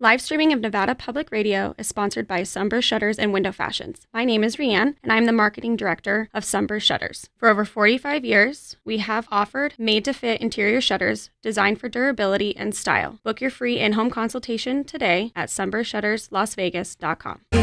Live streaming of Nevada Public Radio is sponsored by Sunburst Shutters and Window Fashions. My name is Rianne, and I'm the marketing director of Sunburst Shutters. For over 45 years, we have offered made-to-fit interior shutters designed for durability and style. Book your free in-home consultation today at sunburstshutterslasvegas.com.